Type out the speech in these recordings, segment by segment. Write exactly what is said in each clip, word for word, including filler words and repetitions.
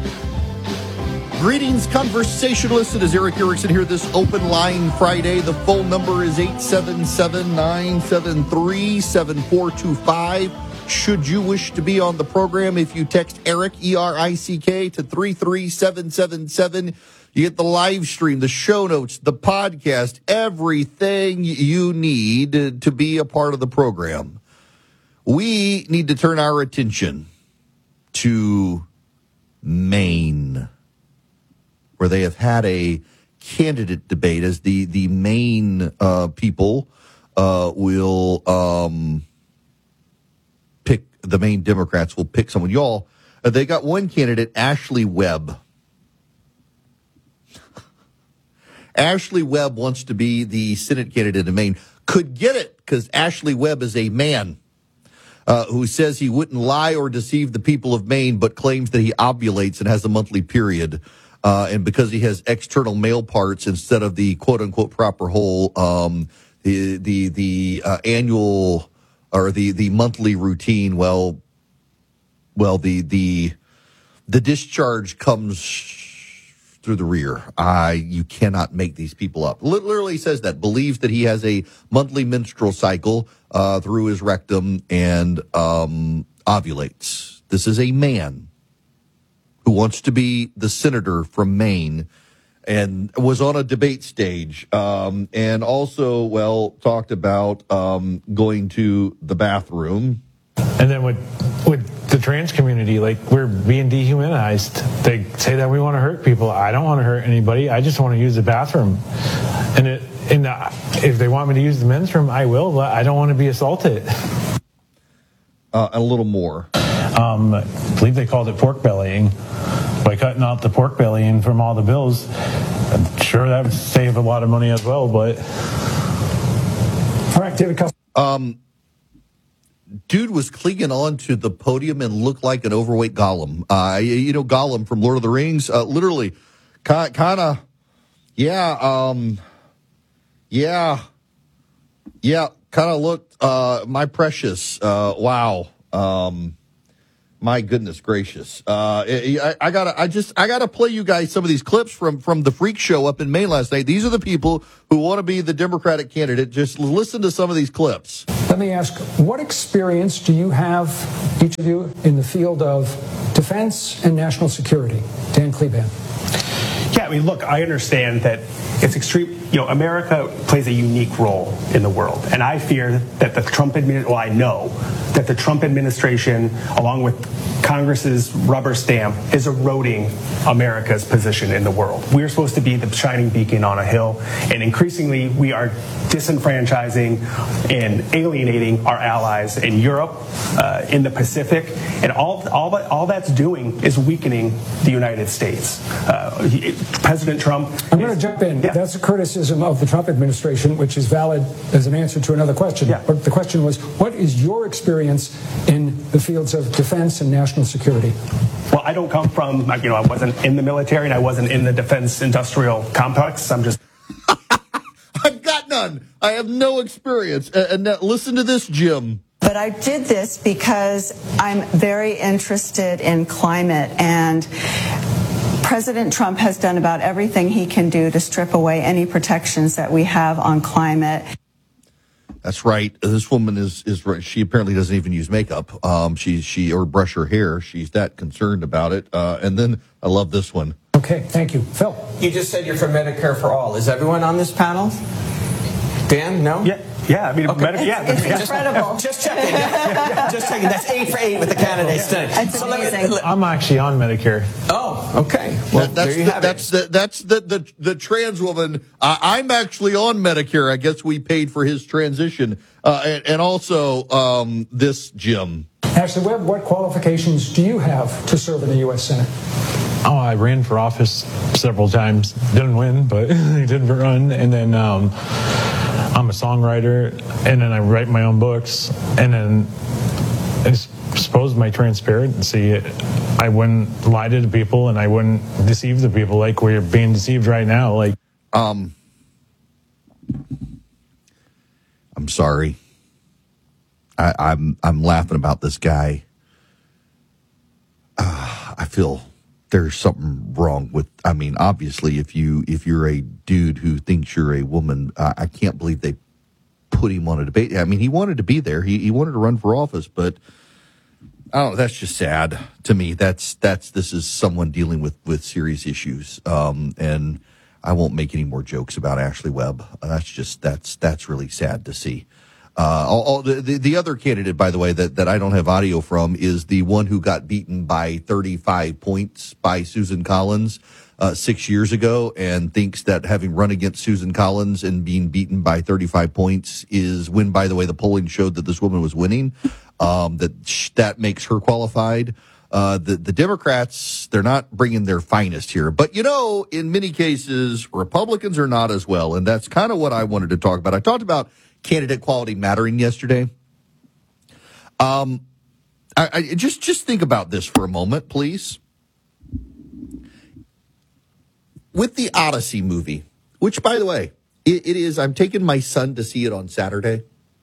Greetings, conversationalists. It is Eric Erickson here this Open Line Friday. The phone number is eight seven seven, nine seven three, seven four two five. Should you wish to be on the program, if you text Eric, E R I C K, to three three seven seven seven, you get the live stream, the show notes, the podcast, everything you need to be a part of the program. We need to turn our attention to Maine, where they have had a candidate debate as the, the Maine uh, people uh, will um, pick, the Maine Democrats will pick someone. Y'all, uh, they got one candidate, Ashley Webb. Ashley Webb wants to be the Senate candidate in Maine. Could get it because Ashley Webb is a man uh, who says he wouldn't lie or deceive the people of Maine, but claims that he ovulates and has a monthly period. Uh, and because he has external male parts instead of the quote unquote proper hole, um, the the the uh, annual or the the monthly routine, well, well the the the discharge comes through the rear. I you cannot make these people up. Literally says that, believes that he has a monthly menstrual cycle uh, through his rectum and um, ovulates. This is a man who wants to be the senator from Maine and was on a debate stage um, and also, well, talked about um, going to the bathroom. And then with with the trans community, like, we're being dehumanized. They say that we want to hurt people. I don't want to hurt anybody. I just want to use the bathroom. And it, and uh, if they want me to use the men's room, I will, but I don't want to be assaulted. Uh, a little more. Um, I believe they called it pork bellying. By cutting out the pork bellying from all the bills, I'm sure that would save a lot of money as well. But all right, David. Um, dude was clinging on to the podium and looked like an overweight Gollum. Uh, you, you know Gollum from Lord of the Rings. Uh, literally, kind of, yeah, um, yeah, yeah. Kind of looked. Uh, my precious. Uh, wow. Um. My goodness gracious! Uh, I, I gotta, I just, I gotta play you guys some of these clips from from the freak show up in Maine last night. These are the people who want to be the Democratic candidate. Just listen to some of these clips. Let me ask: what experience do you have, each of you, in the field of defense and national security? Dan Kleban. Yeah, I mean, look, I understand that it's extreme. You know, America plays a unique role in the world, and I fear that the Trump administration, well, I know that the Trump administration, along with Congress's rubber stamp, is eroding America's position in the world. We're supposed to be the shining beacon on a hill, and increasingly we are disenfranchising and alienating our allies in Europe, uh, in the Pacific, and all all that all that's doing is weakening the United States. Uh, he, President Trump. I'm going to jump in. Yeah. That's a criticism of the Trump administration, which is valid as an answer to another question. Yeah. But the question was, what is your experience in the fields of defense and national security? Well, I don't come from, you know, I wasn't in the military and I wasn't in the defense industrial complex. I'm just. I've got none. I have no experience. And, and listen to this, Jim. But I did this because I'm very interested in climate, and President Trump has done about everything he can do to strip away any protections that we have on climate. That's right. This woman is is right. She apparently doesn't even use makeup. Um, she she or brush her hair. She's that concerned about it. Uh, and then I love this one. Okay, thank you, Phil. You just said you're for Medicare for all. Is everyone on this panel? Dan, no? Yeah, yeah. I mean, Okay. Medicare, yeah. It's yeah. incredible. Just checking. Yeah, yeah, just checking. That's eight for eight with the candidates tonight. That's So let me- amazing. I'm actually on Medicare. Oh, okay. Well, That- that's there you the, have that's it. the that's the the, the trans woman. Uh, I'm actually on Medicare. I guess we paid for his transition, uh, and, and also um, this Jim. Ashley Webb, what qualifications do you have to serve in the U S Senate? Oh, I ran for office several times. Didn't win, but I did run. And then um, I'm a songwriter, and then I write my own books. And then I suppose my transparency, I wouldn't lie to the people, and I wouldn't deceive the people like we're being deceived right now. Like, um, I'm sorry. I, I'm I'm laughing about this guy. Uh, I feel there's something wrong with, I mean, obviously, if you if you're a dude who thinks you're a woman, uh, I can't believe they put him on a debate. I mean, he wanted to be there. He he wanted to run for office, but I don't know. That's just sad to me. That's that's this is someone dealing with with serious issues. Um, and I won't make any more jokes about Ashley Webb. That's just that's that's really sad to see. Uh, all, all, the, the the other candidate, by the way, that, that I don't have audio from is the one who got beaten by thirty-five points by Susan Collins uh, six years ago, and thinks that having run against Susan Collins and being beaten by thirty-five points is when, by the way, the polling showed that this woman was winning. Um, that sh- that makes her qualified. Uh, the the Democrats, they're not bringing their finest here, but you know, in many cases, Republicans are not as well, and that's kind of what I wanted to talk about. I talked about candidate quality mattering yesterday. Um, I, I just just think about this for a moment, please. With the Odyssey movie, which, by the way, it, it is. I'm taking my son to see it on Saturday,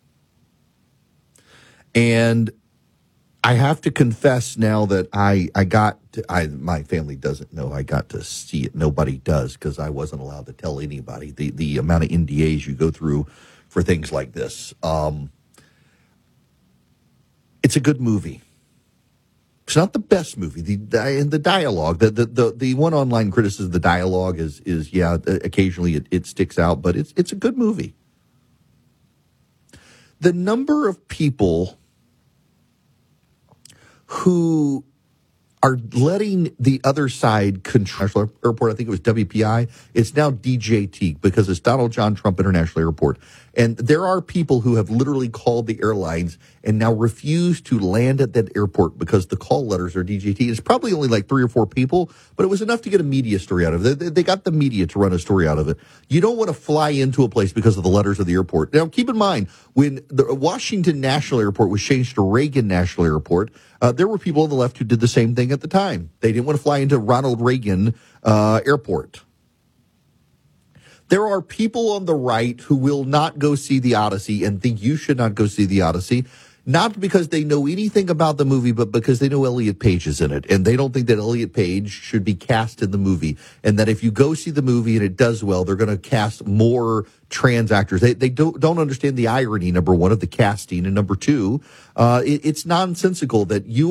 and I have to confess now that I I got to, I my family doesn't know I got to see it. Nobody does because I wasn't allowed to tell anybody the the amount of N D As you go through for things like this. Um, it's a good movie. It's not the best movie. The and the dialogue, the, the the the one online criticism, the dialogue is is yeah, occasionally it, it sticks out, but it's it's a good movie. The number of people who are letting the other side control airport, I think it was W P I, it's now D J T because it's Donald John Trump International Airport. And there are people who have literally called the airlines and now refuse to land at that airport because the call letters are D J T. It's probably only like three or four people, but it was enough to get a media story out of it. They, they got the media to run a story out of it. You don't want to fly into a place because of the letters of the airport. Now, keep in mind, when the Washington National Airport was changed to Reagan National Airport, uh, there were people on the left who did the same thing at the time. They didn't want to fly into Ronald Reagan uh, Airport. There are people on the right who will not go see the Odyssey and think you should not go see the Odyssey, not because they know anything about the movie, but because they know Elliot Page is in it. And they don't think that Elliot Page should be cast in the movie. And that if you go see the movie and it does well, they're going to cast more trans actors. They, they don't, don't understand the irony, number one, of the casting. And number two, uh, it, it's nonsensical that you